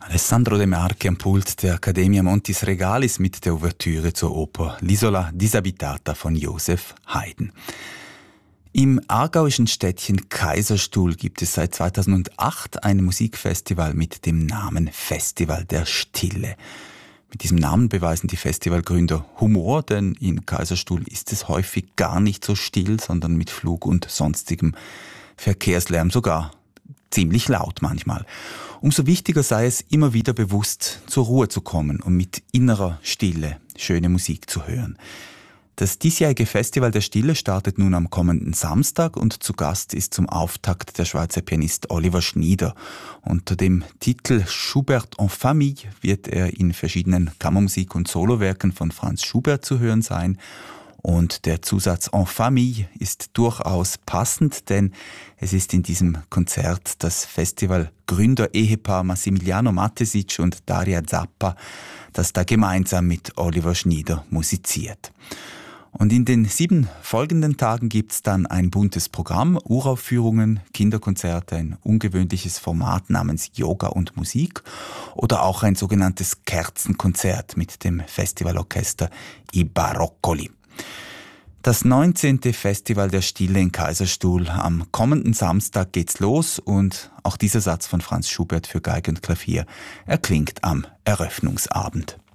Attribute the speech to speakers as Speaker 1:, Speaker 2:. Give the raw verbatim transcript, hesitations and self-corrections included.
Speaker 1: Alessandro De Marchi am Pult der Accademia Montis Regalis mit der Ouvertüre zur Oper L'Isola Disabitata von Joseph Haydn. Im aargauischen Städtchen Kaiserstuhl gibt es seit zweitausendacht ein Musikfestival mit dem Namen Festival der Stille. Mit diesem Namen beweisen die Festivalgründer Humor, denn in Kaiserstuhl ist es häufig gar nicht so still, sondern mit Flug und sonstigem Verkehrslärm, sogar ziemlich laut manchmal. Umso wichtiger sei es, immer wieder bewusst zur Ruhe zu kommen und mit innerer Stille schöne Musik zu hören. Das diesjährige Festival der Stille startet nun am kommenden Samstag und zu Gast ist zum Auftakt der Schweizer Pianist Oliver Schnieder. Unter dem Titel Schubert en Famille wird er in verschiedenen Kammermusik- und Solowerken von Franz Schubert zu hören sein. Und der Zusatz en famille ist durchaus passend, denn es ist in diesem Konzert das Festival-Gründer-Ehepaar Massimiliano Matesic und Daria Zappa, das da gemeinsam mit Oliver Schnieder musiziert. Und in den sieben folgenden Tagen gibt's dann ein buntes Programm, Uraufführungen, Kinderkonzerte, ein ungewöhnliches Format namens Yoga und Musik oder auch ein sogenanntes Kerzenkonzert mit dem Festivalorchester I Baroccoli. Das neunzehnte Festival der Stille in Kaiserstuhl. Am kommenden Samstag geht's los und auch dieser Satz von Franz Schubert für Geige und Klavier erklingt am Eröffnungsabend.